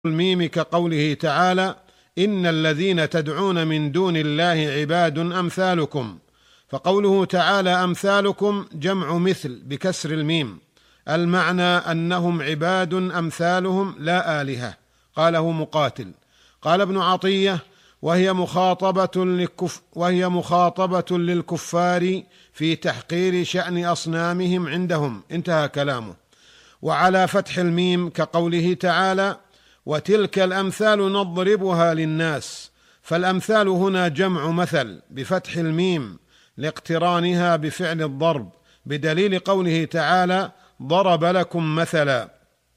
الميم كقوله تعالى: إن الذين تدعون من دون الله عباد أمثالكم. فقوله تعالى أمثالكم جمع مثل بكسر الميم، المعنى أنهم عباد أمثالهم لا آلهة. قاله مقاتل. قال ابن عطية: وهي مخاطبة للكفار في تحقير شأن أصنامهم عندهم. انتهى كلامه. وعلى فتح الميم كقوله تعالى: وتلك الأمثال نضربها للناس. فالأمثال هنا جمع مثل بفتح الميم لاقترانها بفعل الضرب، بدليل قوله تعالى: ضرب لكم مثلا.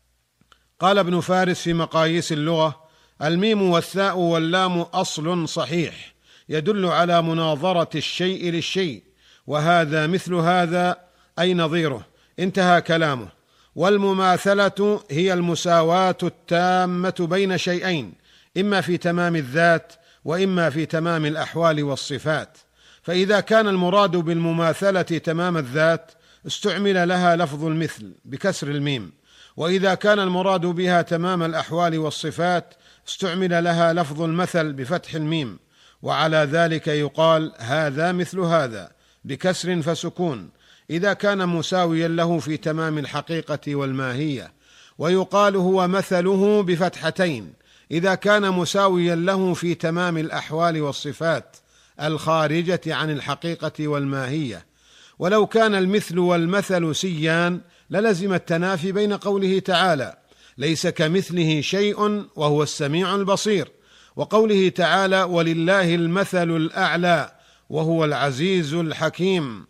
قال ابن فارس في مقاييس اللغة: الميم والثاء واللام أصل صحيح يدل على مناظرة الشيء للشيء، وهذا مثل هذا أي نظيره. انتهى كلامه. والمماثلة هي المساواة التامة بين شيئين، إما في تمام الذات وإما في تمام الأحوال والصفات. فإذا كان المراد بالمماثلة تمام الذات استعمل لها لفظ المثل بكسر الميم، وإذا كان المراد بها تمام الأحوال والصفات استعمل لها لفظ المثل بفتح الميم. وعلى ذلك يقال هذا مثل هذا بكسر فسكون إذا كان مساويا له في تمام الحقيقة والماهية، ويقال هو مثله بفتحتين إذا كان مساويا له في تمام الأحوال والصفات الخارجة عن الحقيقة والماهية. ولو كان المثل والمثل سيان للزم التنافي بين قوله تعالى: ليس كمثله شيء وهو السميع البصير، وقوله تعالى: ولله المثل الأعلى وهو العزيز الحكيم.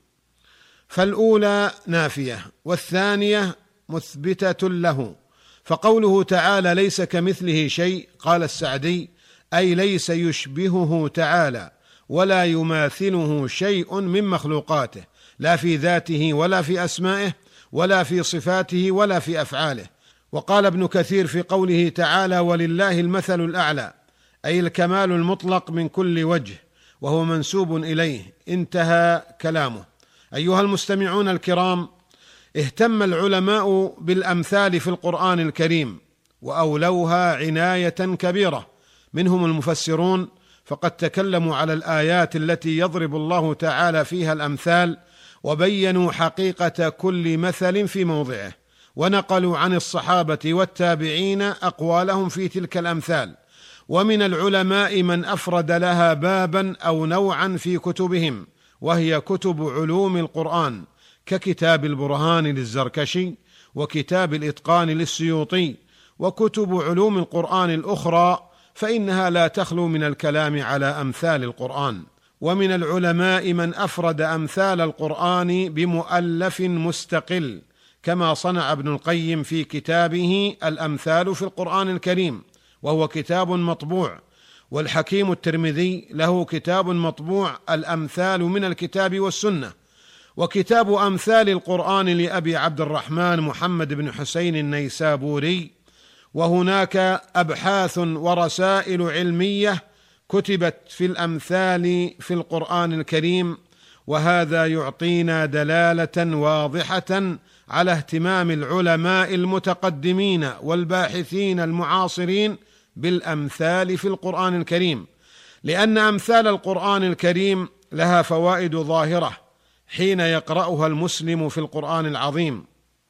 فالأولى نافية والثانية مثبتة له. فقوله تعالى: ليس كمثله شيء، قال السعدي: أي ليس يشبهه تعالى ولا يماثله شيء من مخلوقاته، لا في ذاته ولا في أسمائه ولا في صفاته ولا في أفعاله. وقال ابن كثير في قوله تعالى: ولله المثل الأعلى، أي الكمال المطلق من كل وجه، وهو منسوب إليه. انتهى كلامه. أيها المستمعون الكرام، اهتم العلماء بالأمثال في القرآن الكريم وأولوها عناية كبيرة، منهم المفسرون، فقد تكلموا على الآيات التي يضرب الله تعالى فيها الأمثال، وبينوا حقيقة كل مثل في موضعه، ونقلوا عن الصحابة والتابعين أقوالهم في تلك الأمثال. ومن العلماء من أفرد لها بابا أو نوعا في كتبهم، وهي كتب علوم القرآن، ككتاب البرهان للزركشي، وكتاب الإتقان للسيوطي، وكتب علوم القرآن الأخرى، فإنها لا تخلو من الكلام على أمثال القرآن. ومن العلماء من أفرد أمثال القرآن بمؤلف مستقل، كما صنع ابن القيم في كتابه الأمثال في القرآن الكريم، وهو كتاب مطبوع. والحكيم الترمذي له كتاب مطبوع الأمثال من الكتاب والسنة. وكتاب أمثال القرآن لأبي عبد الرحمن محمد بن حسين النيسابوري. وهناك أبحاث ورسائل علمية كتبت في الأمثال في القرآن الكريم، وهذا يعطينا دلالة واضحة على اهتمام العلماء المتقدمين والباحثين المعاصرين بالأمثال في القرآن الكريم، لأن أمثال القرآن الكريم لها فوائد ظاهرة حين يقرأها المسلم في القرآن العظيم،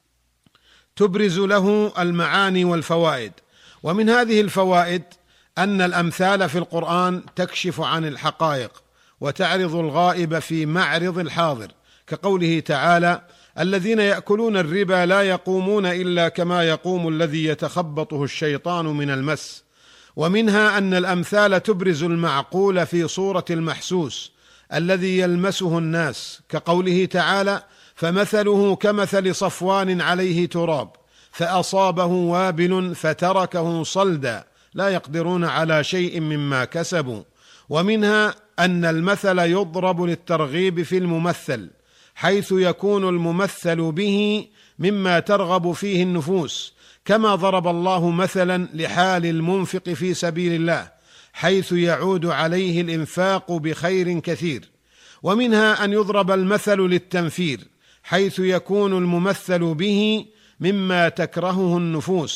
تبرز له المعاني والفوائد. ومن هذه الفوائد أن الأمثال في القرآن تكشف عن الحقائق وتعرض الغائب في معرض الحاضر، كقوله تعالى: الذين يأكلون الربا لا يقومون إلا كما يقوم الذي يتخبطه الشيطان من المس. ومنها أن الأمثال تبرز المعقول في صورة المحسوس الذي يلمسه الناس، كقوله تعالى: فمثله كمثل صفوان عليه تراب فأصابه وابل فتركه صلدا لا يقدرون على شيء مما كسبوا. ومنها أن المثل يضرب للترغيب في الممثل، حيث يكون الممثل به مما ترغب فيه النفوس، كما ضرب الله مثلا لحال المنفق في سبيل الله، حيث يعود عليه الإنفاق بخير كثير. ومنها أن يضرب المثل للتنفير، حيث يكون الممثل به مما تكرهه النفوس،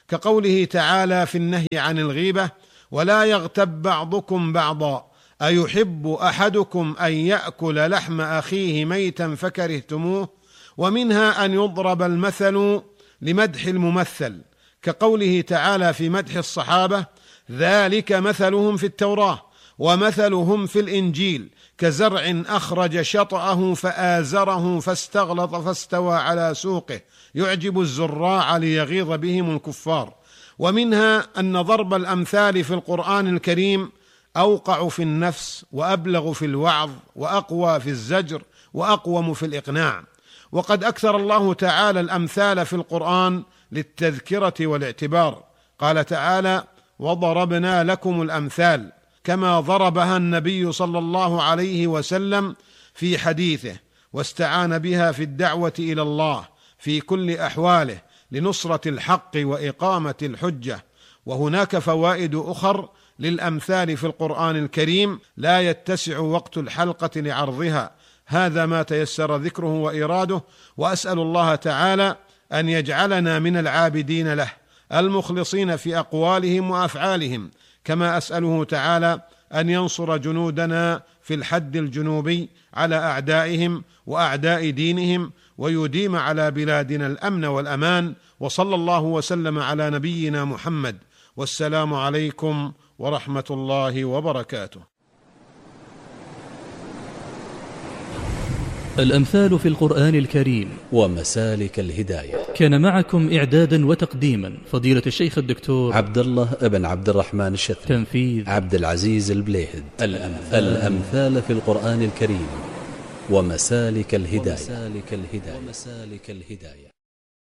كقوله تعالى في النهي عن الغيبة: ولا يغتب بعضكم بعضا أيحب أحدكم أن يأكل لحم أخيه ميتا فكرهتموه. ومنها أن يضرب المثل لمدح الممثل، كقوله تعالى في مدح الصحابة: ذلك مثلهم في التوراة ومثلهم في الإنجيل كزرع أخرج شطأه فآزره فاستغلظ فاستوى على سوقه يعجب الزراع ليغيظ بهم الكفار. ومنها أن ضرب الأمثال في القرآن الكريم أوقع في النفس وأبلغ في الوعظ وأقوى في الزجر وأقوم في الإقناع. وقد أكثر الله تعالى الأمثال في القرآن للتذكرة والاعتبار، قال تعالى: وضربنا لكم الأمثال، كما ضربها النبي صلى الله عليه وسلم في حديثه، واستعان بها في الدعوة إلى الله في كل أحواله لنصرة الحق وإقامة الحجة. وهناك فوائد أخر للأمثال في القرآن الكريم لا يتسع وقت الحلقة لعرضها، هذا ما تيسر ذكره وإراده، وأسأل الله تعالى أن يجعلنا من العابدين له المخلصين في أقوالهم وأفعالهم، كما أسأله تعالى أن ينصر جنودنا في الحد الجنوبي على أعدائهم وأعداء دينهم، ويديم على بلادنا الأمن والأمان. وصلى الله وسلم على نبينا محمد، والسلام عليكم ورحمة الله وبركاته. الأمثال في القرآن الكريم ومسالك الهداية. كان معكم إعدادا وتقديما فضيلة الشيخ الدكتور عبد الله ابن عبد الرحمن الشثري. تنفيذ عبد العزيز البليهد. الأمثال في القرآن الكريم ومسالك الهداية.